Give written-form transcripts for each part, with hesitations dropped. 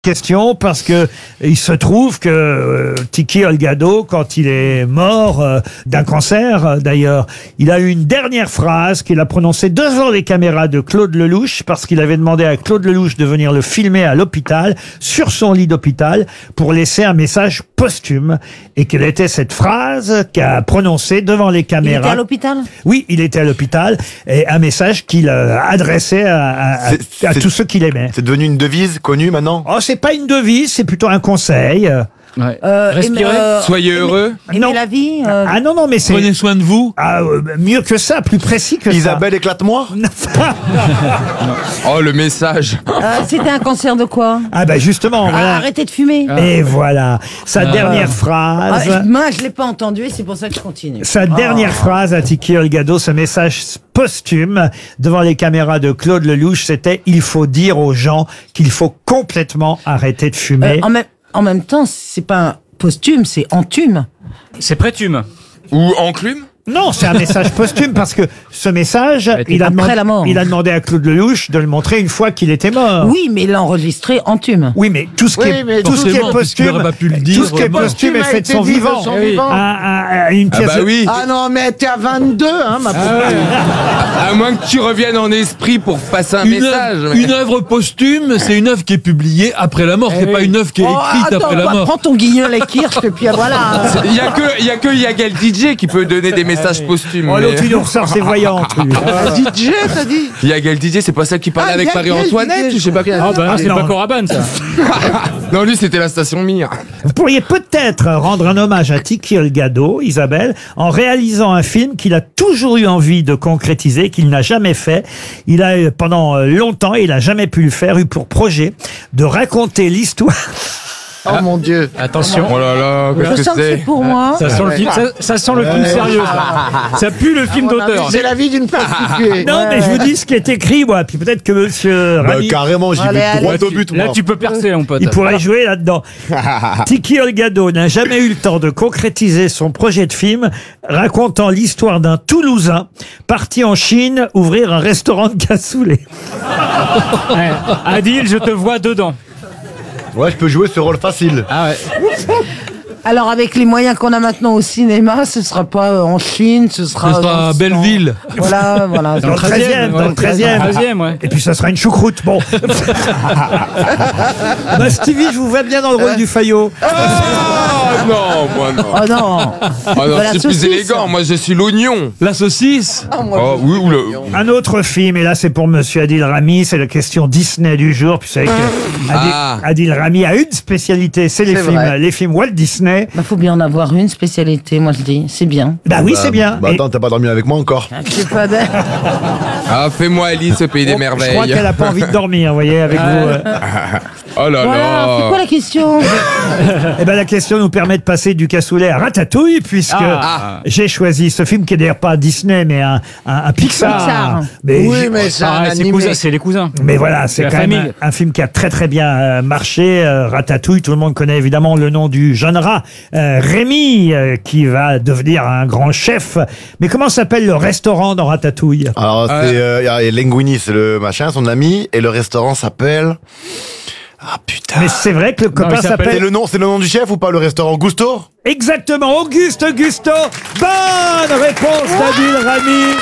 Question parce que il se trouve que Tiki Olgado, quand il est mort d'un cancer d'ailleurs, il a eu une dernière phrase qu'il a prononcée devant les caméras de Claude Lelouch parce qu'il avait demandé à Claude Lelouch de venir le filmer à l'hôpital, sur son lit d'hôpital, pour laisser un message posthume. Et quelle était cette phrase qu'a prononcée devant les caméras? Il était à l'hôpital? Oui, il était à l'hôpital, et un message qu'il adressait à tous ceux qu'il aimait. C'est devenu une devise connue maintenant? Oh, c'est pas une devise, c'est plutôt un conseil. Ouais. Respirez, soyez heureux. Aimer la vie. Ah non, mais c'est... Prenez soin de vous. Mieux que ça, plus précis que Isabelle, éclate-moi. Oh, le message. C'était un cancer de quoi? Ah bah justement, voilà. Arrêtez de fumer. Et voilà, sa dernière phrase. Moi, je l'ai pas entendu et c'est pour ça que je continue. Sa dernière phrase à Tiki Olgado, ce message posthume devant les caméras de Claude Lelouch, c'était « Il faut dire aux gens qu'il faut complètement arrêter de fumer ». En même temps, c'est pas un posthume, c'est entume. C'est prétume. Ou enclume. Non, c'est un message posthume parce que ce message, il a demandé à Claude Lelouch de le montrer une fois qu'il était mort. Oui, mais il l'a enregistré entume. Oui, mais tout ce qui est posthume, est fait de son vivant. Une pièce Ah non, mais t'es à 22, hein, ma pauvre. À moins que tu reviennes en esprit pour passer un message. Une œuvre posthume, c'est une œuvre qui est publiée après la mort, c'est pas une œuvre qui est écrite après la mort. Prends ton guignol et Kirsch et puis voilà. Il y a que Yagal DJ qui peut donner des message posthume. Oh, l'autre, il nous ressort ses voyantes. DJ, t'as dit? Yagal DJ, c'est pas celle qui parlait avec Marie-Antoinette, je sais pas. Ah bah c'est pas Coraban, ça. Non, lui, c'était la station Mire. Vous pourriez peut-être rendre un hommage à Tiki Olgado, Isabelle, en réalisant un film qu'il a toujours eu envie de concrétiser, qu'il n'a jamais fait. Il a, pendant longtemps, il n'a jamais pu le faire, eu pour projet de raconter l'histoire... Oh mon Dieu. Attention. Oh là là, Je qu'est-ce sens que c'est pour moi. Ça sent le film, ça sent le film sérieux. Ça pue le film d'auteur. C'est la vie d'une prostituée. Non, mais je vous dis ce qui est écrit, moi. Puis peut-être que monsieur Rami... Carrément, j'y vais droit au but. Là, tu peux percer, mon pote. Il pourrait jouer là-dedans. Tiki Olgado n'a jamais eu le temps de concrétiser son projet de film racontant l'histoire d'un Toulousain parti en Chine ouvrir un restaurant de cassoulet. Adil, je te vois dedans. Ouais, je peux jouer ce rôle facile. Ah ouais. Alors avec les moyens qu'on a maintenant au cinéma, ce sera pas en Chine, ce sera à Belleville. Voilà. Dans le 13e, dans le 13e. Ouais. Et puis ça sera une choucroute. Bon. Bah, Stevie, je vous vois bien dans le rôle du Fayot. non, moi non. Oh non. Ah non, c'est plus élégant. Moi, je suis l'oignon. La saucisse. Oh oui, ou le... Un autre film, et là c'est pour monsieur Adil Rami, c'est la question Disney du jour. Puis vous savez que Adil Rami a une spécialité, c'est les films Walt Disney. Bah faut bien en avoir une spécialité, moi je dis, c'est bien. Bah oui, c'est bien. Bah attends, t'as pas dormi avec moi encore? C'est pas bête. Ah, fais-moi Alice au pays des merveilles. Je crois qu'elle a pas envie de dormir, vous voyez, avec vous. Oh là Voilà, là. c'est quoi la question? Eh ben la question nous permet de passer du cassoulet à Ratatouille, puisque j'ai choisi ce film qui est d'ailleurs pas Disney, mais un Pixar. Mais Oui, mais c'est un animé. C'est les cousins. Mais voilà, c'est quand même un film qui a très très bien marché. Ratatouille, tout le monde connaît évidemment le nom du jeune rat, Rémi, qui va devenir un grand chef. Mais comment s'appelle le restaurant dans Ratatouille? Alors, c'est Linguini, c'est le machin, son ami, et le restaurant s'appelle... Ah putain. Mais c'est vrai que le copain s'appelle... C'est le nom du chef ou pas, le restaurant Gusto? Exactement, Auguste Gusto. Bonne réponse d'Adil Rami.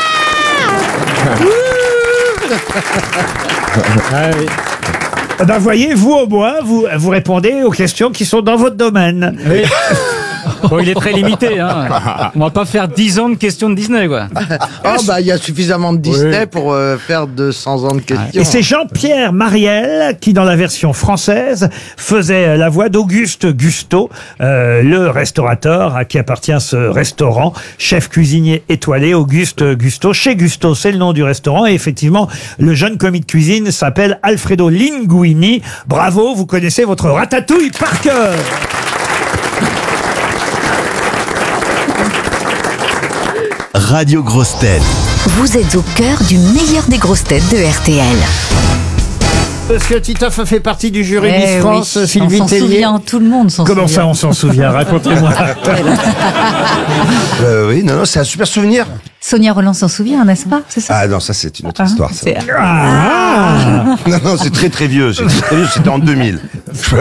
Ben voyez, vous au moins, vous répondez aux questions qui sont dans votre domaine. Oui. Bon, il est très limité, hein. On va pas faire 10 ans de questions de Disney, quoi. Oh, bah, il y a suffisamment de Disney pour faire 200 ans de questions. Et c'est Jean-Pierre Mariel qui, dans la version française, faisait la voix d'Auguste Gusto, le restaurateur à qui appartient ce restaurant, chef cuisinier étoilé, Auguste Gusto. Chez Gusto, c'est le nom du restaurant. Et effectivement, le jeune commis de cuisine s'appelle Alfredo Linguini. Bravo, vous connaissez votre ratatouille par cœur. Radio Grosses Têtes. Vous êtes au cœur du meilleur des grosses têtes de RTL. Monsieur Titoff a fait partie du jury Eh Miss France, oui, Sylvie on s'en Tellier. souvient, tout le monde s'en souvient. Comment ça, on s'en souvient? Racontez-moi. Oui, non, c'est un super souvenir. Sonia Rolland s'en souvient, n'est-ce pas? C'est ça? Ah non, ça c'est une autre histoire. Ça. C'est- Ah Non, c'est très très vieux. C'était en 2000.